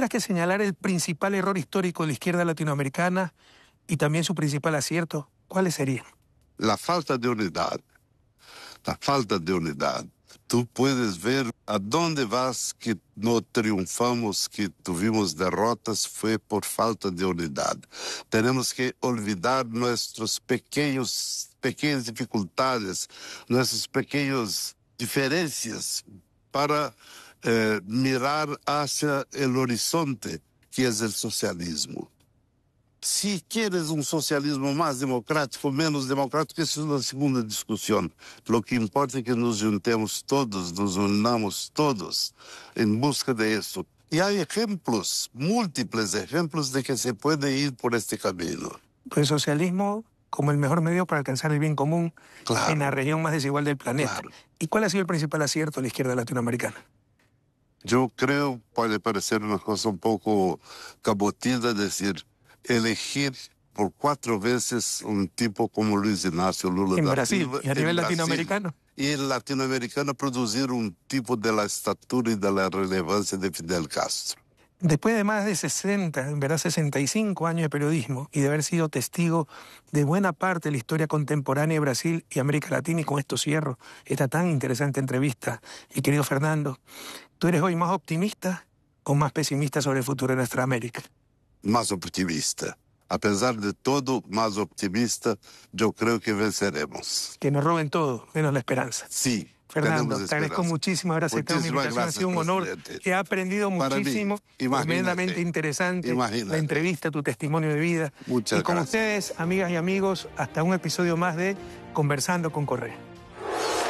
tuvieras que señalar el principal error histórico de la izquierda latinoamericana y también su principal acierto, ¿cuáles serían? La falta de unidad. La falta de unidad. Tú puedes ver a dónde vas que no triunfamos, que tuvimos derrotas, fue por falta de unidad. Tenemos que olvidar nuestras pequeñas dificultades, nuestras pequeñas diferencias para mirar hacia el horizonte, que es el socialismo. Si quieres un socialismo más democrático, menos democrático, esa es una segunda discusión. Lo que importa es que nos juntemos todos, nos unamos todos en busca de eso. Y hay ejemplos, múltiples ejemplos de que se puede ir por este camino. El socialismo como el mejor medio para alcanzar el bien común en la región más desigual del planeta. Claro. ¿Y cuál ha sido el principal acierto de la izquierda latinoamericana? Yo creo, puede parecer una cosa un poco cabotida decir, elegir por 4 veces un tipo como Luis Ignacio Lula En da Brasil, Silva, y a nivel en Brasil, latinoamericano. y el latinoamericano producir un tipo de la estatura y de la relevancia de Fidel Castro. Después de más de 60, en verdad 65 años de periodismo y de haber sido testigo de buena parte de la historia contemporánea de Brasil y América Latina, y con esto cierro esta tan interesante entrevista, y querido Fernando, ¿tú eres hoy más optimista o más pesimista sobre el futuro de nuestra América? Más optimista. A pesar de todo, más optimista, yo creo que venceremos. Que nos roben todo, menos la esperanza. Sí. Fernando, te agradezco muchísimo haber aceptado mi invitación, ha sido un honor. Presidente. He aprendido muchísimo, tremendamente interesante la entrevista, tu testimonio de vida. Muchas y con gracias. ustedes, amigas y amigos, hasta un episodio más de Conversando con Correa.